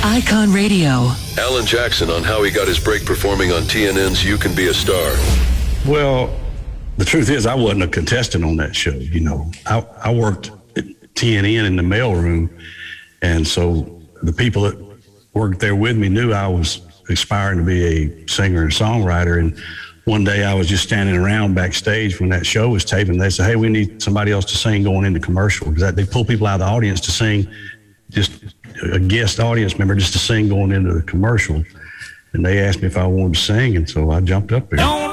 Icon Radio. Alan Jackson on how he got his break performing on TNN's You Can Be a Star. Well, the truth is I wasn't a contestant on that show. You know, I worked at TNN in the mailroom, and so the people that worked there with me knew I was aspiring to be a singer and songwriter. And one day I was just standing around backstage when that show was taping. They said, hey, we need somebody else to sing going into commercial. Because they pull people out of the audience to sing, just a guest audience member just to sing going into the commercial. And they asked me if I wanted to sing, and so I jumped up there.